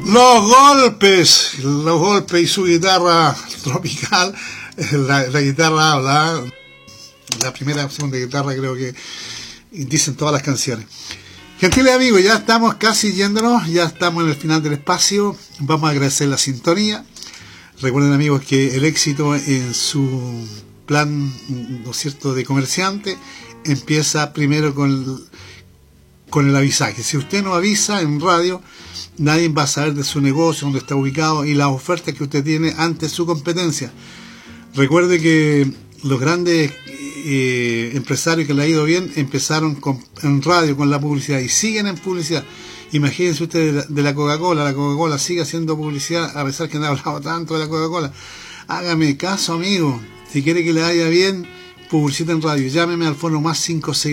Los golpes y su guitarra tropical, la guitarra habla, la primera y segunda guitarra creo que dicen todas las canciones. Gentiles amigos, ya estamos casi yéndonos, ya estamos en el final del espacio, vamos a agradecer la sintonía. Recuerden amigos que el éxito en su plan, ¿no es cierto?, de comerciante, empieza primero con el avisaje. Si usted no avisa en radio, nadie va a saber de su negocio, dónde está ubicado y las ofertas que usted tiene ante su competencia. Recuerde que los grandes empresarios que le ha ido bien empezaron en radio con la publicidad y siguen en publicidad. Imagínense ustedes de la Coca-Cola. La Coca-Cola sigue haciendo publicidad a pesar que han hablado tanto de la Coca-Cola. Hágame caso, amigo. Si quiere que le vaya bien, publicita en radio. Llámeme al fono más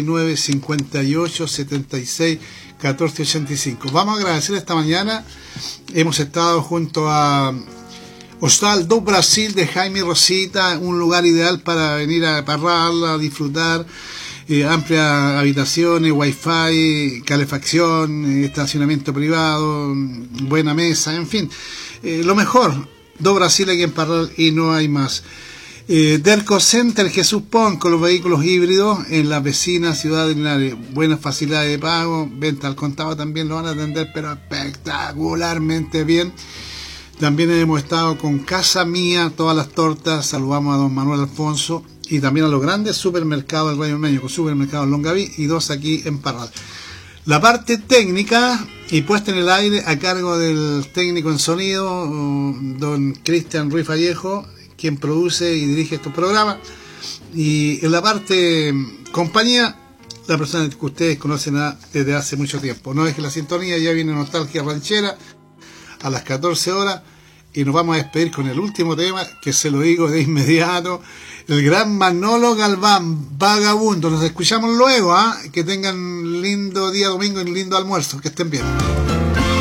569-58-76-1485. Vamos a agradecer esta mañana. Hemos estado junto a Hostal do Brasil de Jaime Rosita, un lugar ideal para venir a Parral, a disfrutar. Amplias habitaciones, wifi, calefacción, estacionamiento privado, buena mesa, en fin, lo mejor. Do Brasil aquí en Parral y no hay más. Derco Center Jesús Pon, con los vehículos híbridos en la vecina ciudad de Linares. Buenas facilidades de pago, venta al contado también lo van a atender, pero espectacularmente bien. También hemos estado con Casa Mía, todas las tortas. Saludamos a don Manuel Alfonso y también a los grandes supermercados del Rayo Medio, con supermercados Longaví y 2 aquí en Parral. La parte técnica y puesta en el aire a cargo del técnico en sonido, don Cristian Ruiz Vallejo, quien produce y dirige estos programas. Y en la parte compañía, la persona que ustedes conocen desde hace mucho tiempo. No deje la sintonía, ya viene Nostalgia Ranchera a las 14 horas y nos vamos a despedir con el último tema, que se lo digo de inmediato, el gran Manolo Galván, Vagabundo. Nos escuchamos luego, que tengan lindo día domingo y lindo almuerzo, que estén bien.